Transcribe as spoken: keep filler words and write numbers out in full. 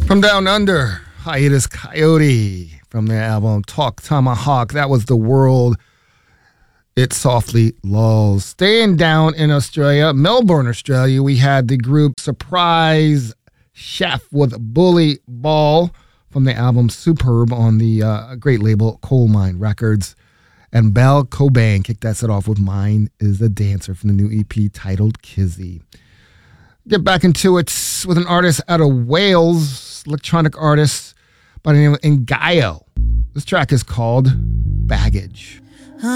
From Down Under, Hiatus Coyote from their album Talk Tomahawk. That was The World It Softly Lulls. Staying down in Australia, Melbourne, Australia, we had the group Surprise Chef with Bully Ball from the album Superb on the uh, great label Coal Mine Records. And Belle Cobain kicked that set off with Mine is the Dancer from the new E P titled Kizzy. Get back into it with an artist out of Wales, electronic artist by the name of Ngaio. This track is called Baggage.